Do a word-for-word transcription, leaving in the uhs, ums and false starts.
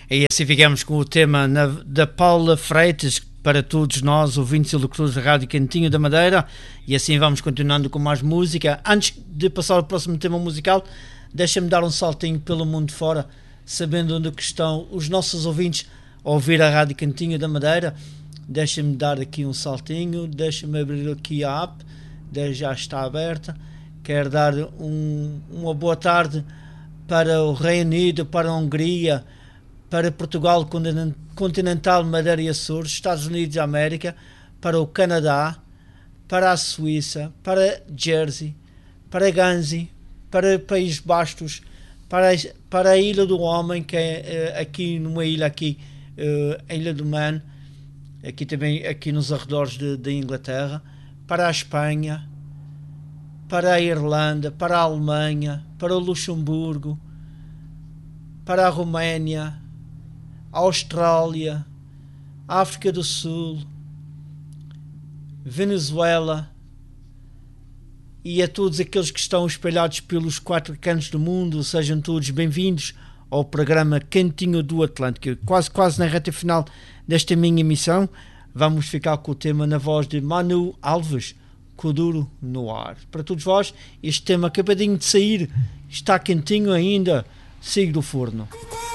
E assim ficamos com o tema na, da Paula Freitas, para todos nós, ouvintes e locutores da Rádio Cantinho da Madeira, e assim vamos continuando com mais música. Antes de passar ao próximo tema musical, deixa-me dar um saltinho pelo mundo fora, sabendo onde que estão os nossos ouvintes a ouvir a Rádio Cantinho da Madeira. Deixa-me dar aqui um saltinho, deixa-me abrir aqui a app, já está aberta. Quero dar um, uma boa tarde para o Reino Unido, para a Hungria, para Portugal continental, Madeira e Açores, Estados Unidos da América, para o Canadá, para a Suíça, para Jersey, para Guernsey, para Países Baixos, para, para a Ilha do Homem, que é uh, aqui numa ilha aqui, uh, a Ilha do Man, aqui também aqui nos arredores da Inglaterra, para a Espanha, para a Irlanda, para a Alemanha, para o Luxemburgo, para a Roménia, a Austrália, a África do Sul, Venezuela e a todos aqueles que estão espalhados pelos quatro cantos do mundo. Sejam todos bem-vindos ao programa Cantinho do Atlântico. Quase, quase na reta final desta minha emissão, vamos ficar com o tema na voz de Manu Alves, Kuduro no ar. Para todos vós, este tema acabadinho de sair, está quentinho ainda, siga do forno.